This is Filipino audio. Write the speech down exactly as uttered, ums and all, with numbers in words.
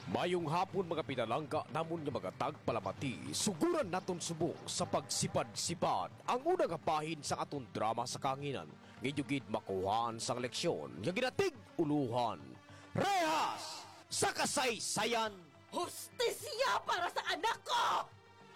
Mayong hapon mga pinalangga namon nga mga tagpalamati, suguran naton subong sa pagsipad-sipad ang unang bahin sa aton drama sa kanginan. Ngayugid makuhaan sang leksyon nga ginatig uluhan. Rehas sa kasaysayan! Hustisya para sa anak ko!